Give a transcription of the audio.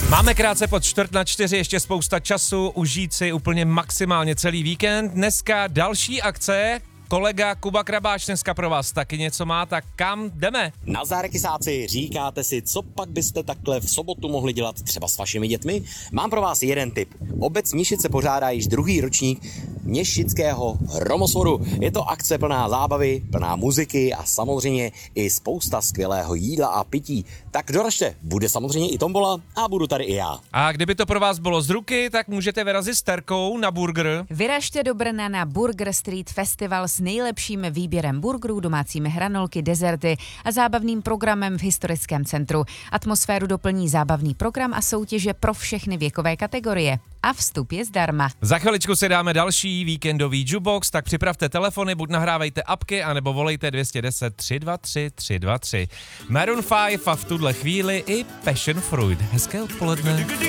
Máme krátce pod 3:45, ještě spousta času, užít si úplně maximálně celý víkend. Dneska další akce, kolega Kuba Krabáč dneska pro vás taky něco má, tak kam jdeme? Nazdar, kysáci, říkáte si, co pak byste takhle v sobotu mohli dělat třeba s vašimi dětmi? Mám pro vás jeden tip. Obec Mnišice pořádá již druhý ročník Měšického hromosvodu. Je to akce plná zábavy, plná muziky a samozřejmě i spousta skvělého jídla a pití. Tak doražte, bude samozřejmě i tombola a budu tady i já. A kdyby to pro vás bylo z ruky, tak můžete vyrazit s Terkou na burger. Vyražte do Brna na Burger Street Festival s nejlepším výběrem burgerů, domácími hranolky, dezerty a zábavným programem v historickém centru. Atmosféru doplní zábavný program a soutěže pro všechny věkové kategorie. A vstup je zdarma. Za chviličku si dáme další víkendový jukebox, tak připravte telefony, buď nahrávejte apky, anebo volejte 210 323 323. Maroon 5 a v tuhle chvíli i Passion Fruit. Hezké odpoledne.